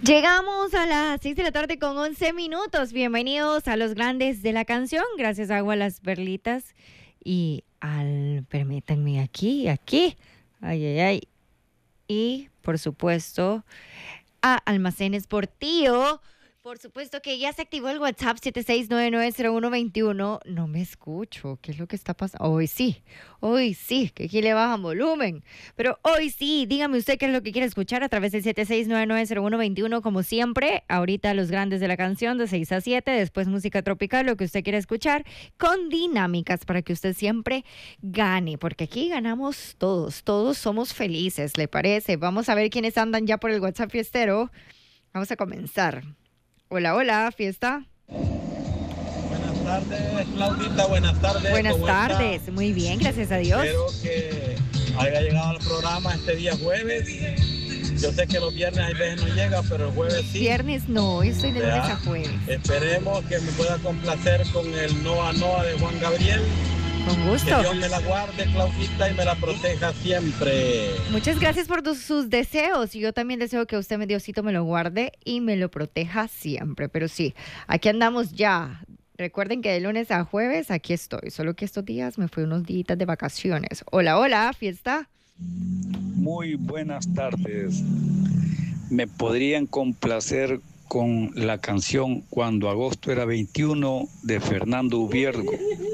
Llegamos a las 6 de la tarde con 11 minutos. Bienvenidos a los grandes de la canción. Gracias a Agua Las Perlitas y permítanme aquí. Ay. Y, por supuesto, a Almacenes Portillo. Por supuesto que ya se activó el WhatsApp 76990121. No me escucho. ¿Qué es lo que está pasando? Hoy sí, que aquí le bajan volumen. Pero hoy sí, dígame usted qué es lo que quiere escuchar a través del 76990121. Como siempre, ahorita los grandes de la canción de 6 a 7. Después música tropical, lo que usted quiera escuchar. Con dinámicas para que usted siempre gane. Porque aquí ganamos todos. Todos somos felices, ¿le parece? Vamos a ver quiénes andan ya por el WhatsApp fiestero. Vamos a comenzar. Hola, fiesta. Buenas tardes, Claudita, buenas tardes. Buenas tardes, está? Muy bien, gracias a Dios. Espero que haya llegado al programa este día jueves. Yo sé que los viernes hay veces no llega, pero el jueves sí. Viernes no, yo estoy de lunes a jueves. Esperemos que me pueda complacer con el Noa Noa de Juan Gabriel. Con gusto. Que Dios me la guarde, Claudita, y me la proteja siempre. Muchas gracias por sus deseos. Y yo también deseo que usted, Diosito, me lo guarde y me lo proteja siempre. Pero sí, aquí andamos ya. Recuerden que de lunes a jueves aquí estoy. Solo que estos días me fui unos días de vacaciones. Hola, fiesta. Muy buenas tardes. ¿Me podrían complacer con la canción Cuando Agosto era 21 de Fernando Ubiergo?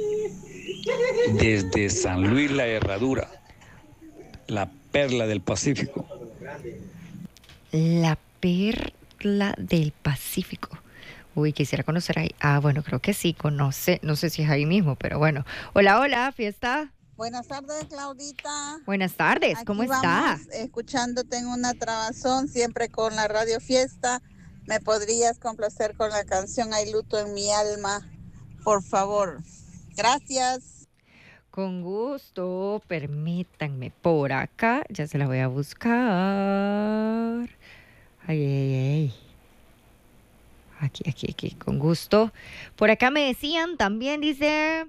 Desde San Luis La Herradura, la perla del Pacífico. La perla del Pacífico. Uy, quisiera conocer ahí. Bueno, creo que sí conoce. No sé si es ahí mismo, pero bueno. Hola, fiesta. Buenas tardes, Claudita. Buenas tardes, ¿cómo está? Escuchándote en una trabazón, siempre con la Radio Fiesta. ¿Me podrías complacer con la canción Hay luto en mi alma? Por favor. Gracias. Con gusto, permítanme por acá, ya se la voy a buscar. Ay. Aquí, con gusto. Por acá me decían también, dice,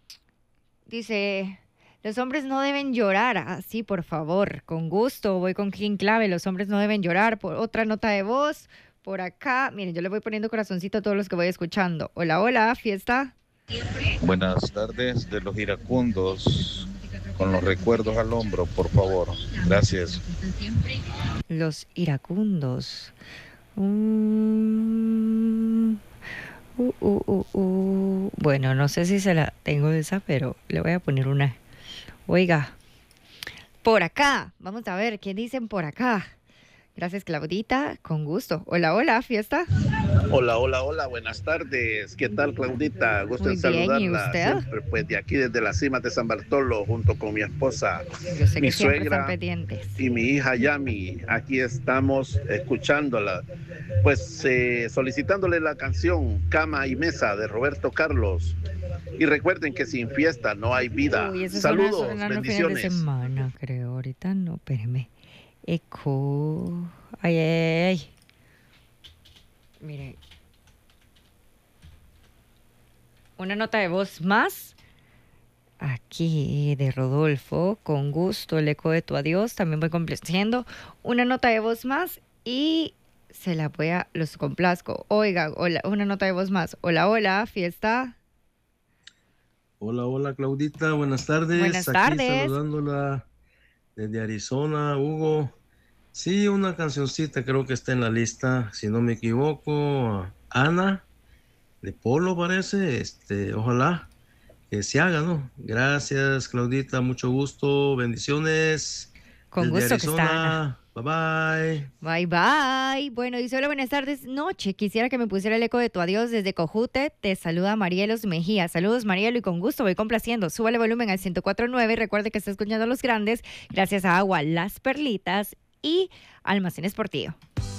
los hombres no deben llorar. Así, por favor, con gusto, voy con King Clave, los hombres no deben llorar. Por otra nota de voz, por acá, miren, yo le voy poniendo corazoncito a todos los que voy escuchando. Hola, fiesta. Buenas tardes de los iracundos, con los recuerdos al hombro, por favor. Gracias. Los iracundos. Bueno, no sé si se la tengo esa, pero le voy a poner una. Oiga, por acá, vamos a ver qué dicen por acá. Gracias, Claudita, con gusto. Hola, fiesta. Hola, buenas tardes. ¿Qué tal, Claudita? Gusto en saludarla. Bien, ¿y usted? Siempre, pues, de aquí desde las cimas de San Bartolo, junto con mi esposa, yo sé mi que siempre suegra están pendientes. y mi hija Yami. Aquí estamos escuchándola, pues solicitándole la canción Cama y Mesa de Roberto Carlos. Y recuerden que sin fiesta no hay vida. Saludos, bendiciones. De semana, creo. Ahorita no, espérame. Eco. Ay. Mire. Una nota de voz más. Aquí de Rodolfo. Con gusto, el eco de tu adiós. También voy complaciendo. Una nota de voz más y los complazco. Oiga, hola, una nota de voz más. Hola, fiesta. Hola, Claudita. Buenas tardes. Buenas Aquí tardes. Saludándola desde Arizona, Hugo. Sí, una cancioncita creo que está en la lista, si no me equivoco. Ana, de Polo parece. Ojalá que se haga, ¿no? Gracias, Claudita, mucho gusto, bendiciones. Con desde gusto Arizona. Que está Ana. Bye. Bueno, dice hola, buenas tardes, noche. Quisiera que me pusiera el eco de tu adiós desde Cojute. Te saluda Marielos Mejía. Saludos, Marielo, y con gusto voy complaciendo. Súbale volumen al 104.9. Recuerde que está escuchando a los grandes gracias a Agua Las Perlitas y Almacenes Portillo.